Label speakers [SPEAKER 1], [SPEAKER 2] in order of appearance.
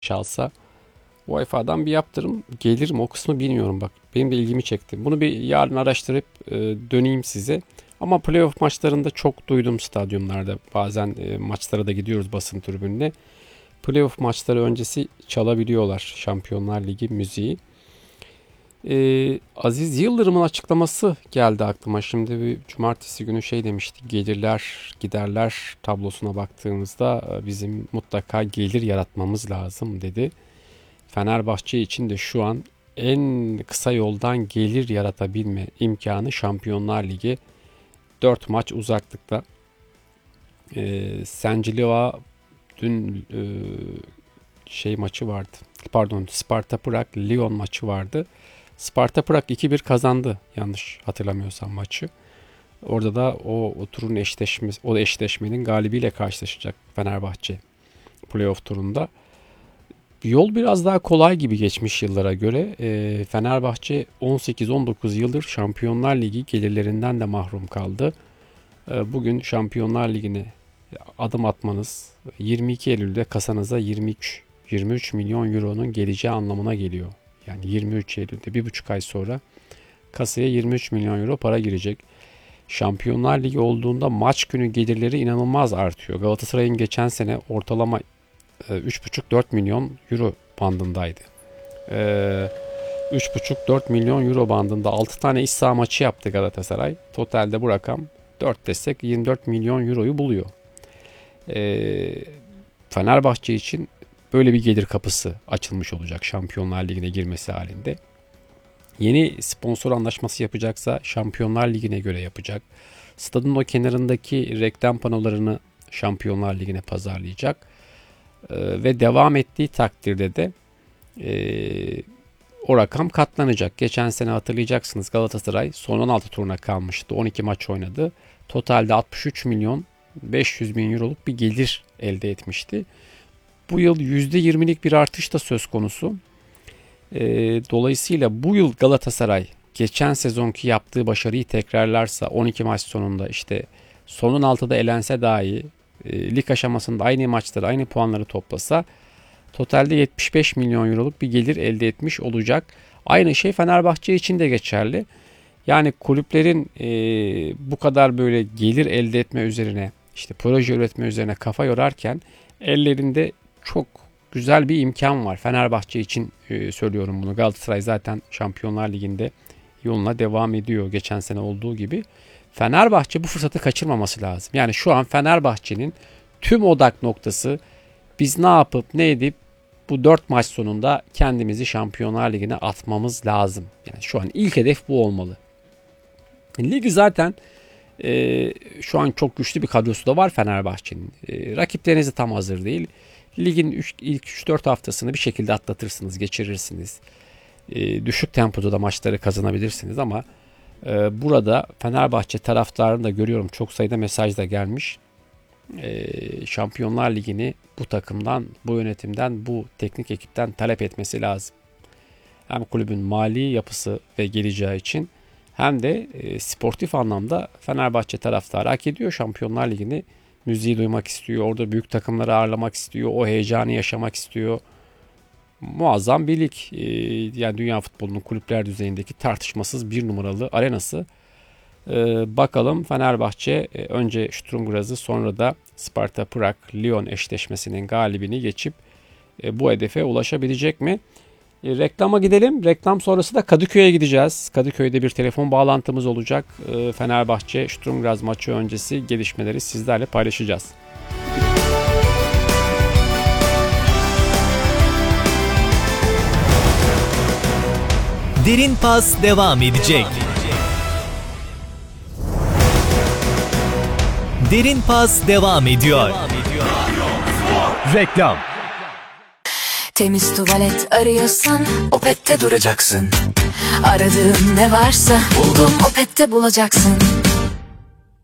[SPEAKER 1] alsa UEFA'dan bir yaptırım gelir mi, o kısmı bilmiyorum bak. Benim de ilgimi çekti. Bunu bir yarın araştırıp döneyim size. Ama playoff maçlarında çok duydum stadyumlarda. Bazen maçlara da gidiyoruz basın tribününe. Playoff maçları öncesi çalabiliyorlar Şampiyonlar Ligi müziği. Aziz Yıldırım'ın açıklaması geldi aklıma. Şimdi bir cumartesi günü şey demişti. Gelirler giderler tablosuna baktığımızda bizim mutlaka gelir yaratmamız lazım dedi. Fenerbahçe için de şu an en kısa yoldan gelir yaratabilme imkanı Şampiyonlar Ligi. 4 maç uzaklıkta. Sencilioğa dün şey maçı vardı. Pardon, Sparta Prag Lyon maçı vardı. Sparta Prag 2-1 kazandı yanlış hatırlamıyorsam maçı. Orada da o turun eşleşmenin galibiyle karşılaşacak Fenerbahçe playoff turunda. Yol biraz daha kolay gibi geçmiş yıllara göre. Fenerbahçe 18-19 yıldır Şampiyonlar Ligi gelirlerinden de mahrum kaldı. Bugün Şampiyonlar Ligi'ne adım atmanız 22 Eylül'de kasanıza 23 milyon euronun geleceği anlamına geliyor. Yani 23 Eylül'de 1,5 ay sonra kasaya 23 milyon euro para girecek. Şampiyonlar Ligi olduğunda maç günü gelirleri inanılmaz artıyor. Galatasaray'ın geçen sene ortalama 3,5-4 milyon euro bandındaydı. 3,5-4 milyon euro bandında 6 tane iç saha maçı yaptı Galatasaray. Totalde bu rakam 4 desek 24 milyon euroyu buluyor. Fenerbahçe için böyle bir gelir kapısı açılmış olacak Şampiyonlar Ligi'ne girmesi halinde. Yeni sponsor anlaşması yapacaksa Şampiyonlar Ligi'ne göre yapacak. Stadın o kenarındaki reklam panolarını Şampiyonlar Ligi'ne pazarlayacak. Ve devam ettiği takdirde de o rakam katlanacak. Geçen sene hatırlayacaksınız Galatasaray son 16 turuna kalmıştı. 12 maç oynadı. Totalde 63 milyon 500 bin euroluk bir gelir elde etmişti. Bu yıl %20'lik bir artış da söz konusu. Dolayısıyla bu yıl Galatasaray geçen sezonki yaptığı başarıyı tekrarlarsa 12 maç sonunda işte sonun 6'da elense dahi lig aşamasında aynı maçları aynı puanları toplasa totalde 75 milyon euroluk bir gelir elde etmiş olacak. Aynı şey Fenerbahçe için de geçerli. Yani kulüplerin bu kadar böyle gelir elde etme üzerine işte proje üretme üzerine kafa yorarken ellerinde çok güzel bir imkan var. Fenerbahçe için söylüyorum bunu. Galatasaray zaten Şampiyonlar Ligi'nde yoluna devam ediyor geçen sene olduğu gibi. Fenerbahçe bu fırsatı kaçırmaması lazım. Yani şu an Fenerbahçe'nin tüm odak noktası biz ne yapıp ne edip bu 4 maç sonunda kendimizi Şampiyonlar Ligi'ne atmamız lazım. Yani şu an ilk hedef bu olmalı. Ligi zaten şu an çok güçlü bir kadrosu da var Fenerbahçe'nin. Rakipleriniz tam hazır değil. Ligin ilk 3-4 haftasını bir şekilde atlatırsınız, geçirirsiniz. Düşük tempoda da maçları kazanabilirsiniz ama burada Fenerbahçe taraftarını da görüyorum. Çok sayıda mesaj da gelmiş. Şampiyonlar Ligi'ni bu takımdan, bu yönetimden, bu teknik ekipten talep etmesi lazım. Hem kulübün mali yapısı ve geleceği için hem de sportif anlamda Fenerbahçe taraftarı hak ediyor. Şampiyonlar Ligi'ni müziği duymak istiyor. Orada büyük takımları ağırlamak istiyor. O heyecanı yaşamak istiyor. Muazzam bir lig. Yani dünya futbolunun kulüpler düzeyindeki tartışmasız bir numaralı arenası. Bakalım Fenerbahçe önce Sturm Graz'ı sonra da Sparta Prag Lyon eşleşmesinin galibini geçip bu hedefe ulaşabilecek mi? Reklama gidelim. Reklam sonrası da Kadıköy'e gideceğiz. Kadıköy'de bir telefon bağlantımız olacak. Fenerbahçe Sturm Graz maçı öncesi gelişmeleri sizlerle paylaşacağız.
[SPEAKER 2] Derin Pas devam edecek. Derin Pas devam ediyor. Reklam.
[SPEAKER 3] Temiz tuvalet arıyorsan Opet'te duracaksın. Aradığın ne varsa buldum Opet'te bulacaksın.